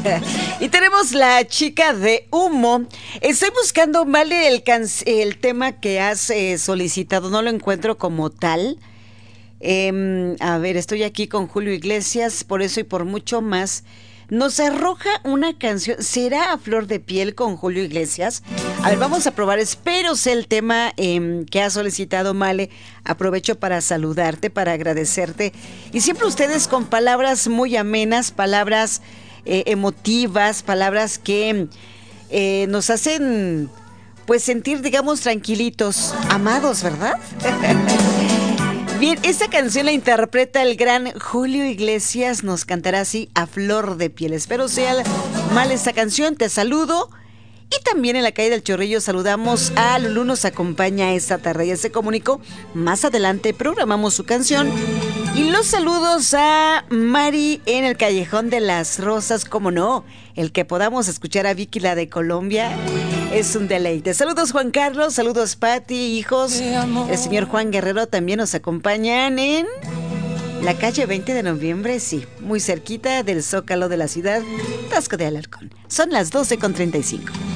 Y tenemos la chica de humo. Estoy buscando, Vale, el tema que has solicitado. No lo encuentro como tal. A ver, estoy aquí con Julio Iglesias, por eso y por mucho más. Nos arroja una canción. ¿Será A Flor de Piel con Julio Iglesias? A ver, vamos a probar. Espero sea el tema que ha solicitado Male. Aprovecho para saludarte, para agradecerte. Y siempre ustedes con palabras muy amenas, palabras emotivas, palabras que nos hacen pues sentir, digamos, tranquilitos, amados, ¿verdad? Bien, esta canción la interpreta el gran Julio Iglesias, nos cantará así A Flor de Piel. Espero sea mal esta canción, te saludo. Y también en la calle del Chorrillo saludamos a Lulú, nos acompaña esta tarde, ya se comunicó. Más adelante programamos su canción. Y los saludos a Mari en el Callejón de las Rosas, como no, el que podamos escuchar a Vicky, la de Colombia, es un deleite. Saludos Juan Carlos, saludos Pati, hijos. El señor Juan Guerrero también nos acompañan en la calle 20 de noviembre, sí, muy cerquita del Zócalo de la ciudad, Tasco de Alarcón. Son las 12:35.